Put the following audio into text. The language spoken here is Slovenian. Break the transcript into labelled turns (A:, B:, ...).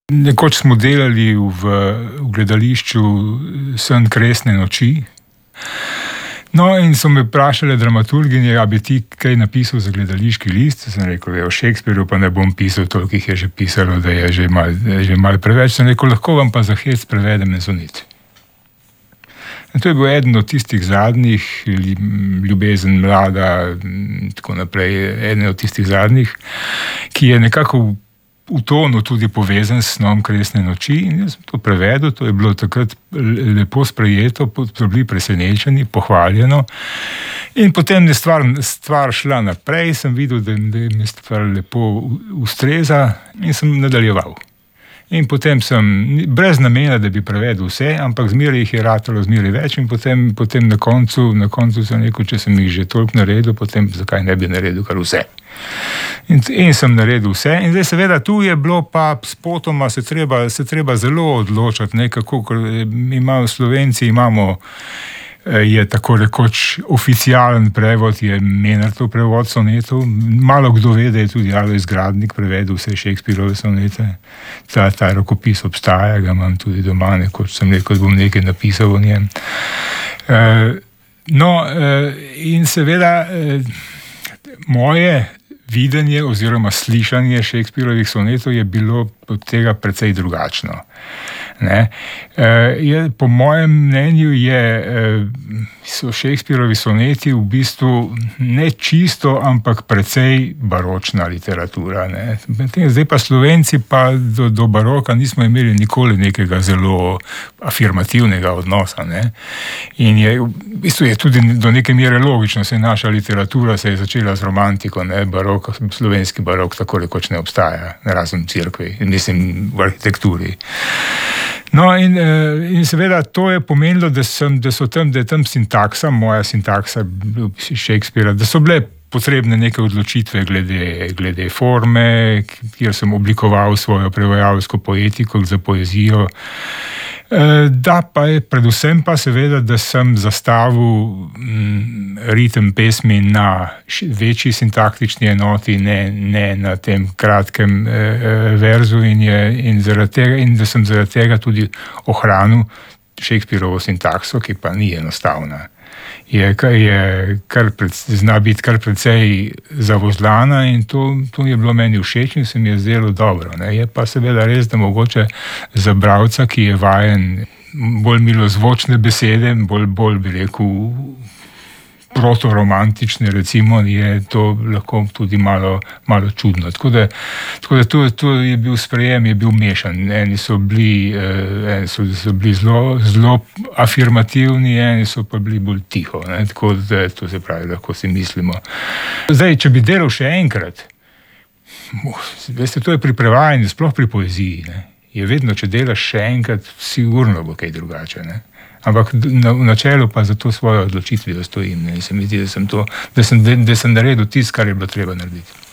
A: Nekoč smo delali v gledališču Sen kresne noči. No, in so me vprašali dramaturginje, a bi ti kaj napisal za gledališki list. Sem rekel, o Shakespeareu pa ne bom pisal, toliko jih je že pisalo, da je že malo preveč. Sem rekel, lahko vam pa za hec prevedem Mezonik. In to je bil eden od tistih zadnjih, Ljubezen mlada, tako naprej, eden od tistih zadnjih, ki je nekako v tonu tudi povezan s Snom kresne noči, in jaz sem to prevedel, to je bilo takrat lepo sprejeto, so bili presenečeni, pohvaljeno. In potem je stvar šla naprej, sem videl, da mi stvar lepo ustreza in sem nadaljeval. In potem sem, brez namena, da bi prevedel vse, ampak zmeraj jih je ratalo zmeraj več in potem na koncu sem rekel, če sem jih že toliko naredil, potem zakaj ne bi naredil kar vse. In sem naredil vse. In zdaj seveda tu je bilo pa spotoma se treba zelo odločati, nekako, ker Slovenci imamo, je tako rekoč oficialen prevod, je Menartov prevod sonetov. Malo kdo ve, da je tudi Alojz Gradnik prevedel vse Shakespearove sonete. Ta rokopis obstaja, ga imam tudi doma, nekoč sem rekel, da bom nekaj napisal o njem. In seveda moje videnje oziroma slišanje Shakespearovih sonetov je bilo od tega precej drugačno. Po mojem mnenju so Shakespearovi soneti v bistvu ne čisto, ampak precej baročna literatura. Zdaj pa Slovenci pa do baroka nismo imeli nikoli nekega zelo afirmativnega odnosa. In v bistvu je tudi do neke mere logično, se naša literatura se je začela z romantiko, barok, slovenski barok tako rekoč ne obstaja, razen cerkvi, mislim v arhitekturi. No, in seveda to je pomenilo, da je tam sintaksa, moja sintaksa Shakespeara, da so bile potrebne neke odločitve glede forme, kjer sem oblikoval svojo prevajalsko poetiko za poezijo. Da pa je predvsem pa seveda, da sem zastavil ritem pesmi na večji sintaktični enoti, ne na tem kratkem verzu in da sem zaradi tega tudi ohranil Shakespearovo sintakso, ki pa ni enostavna. Zna biti kar precej zavozlana in to je bilo meni všeč in se mi je zdelo dobro. Je pa seveda res, da mogoče za bralca, ki je vajen bolj milozvočne besede, bolj bi rekel protoromantične, recimo, je to lahko tudi malo čudno. Tako da to je bil sprejem, je bil mešan. Eni so bili zelo afirmativni, eni so pa bili bolj tiho. Tako da to se pravi, lahko si mislimo. Zdaj, če bi delal še enkrat, veste, to je pri prevajanju, sploh pri poeziji, je vedno, če delaš še enkrat, sigurno bo kaj drugače, Ampak v načelu pa za to svojo odločitvijo stojim. Se mi zdi, da sem naredil tisto, kar je bilo treba narediti.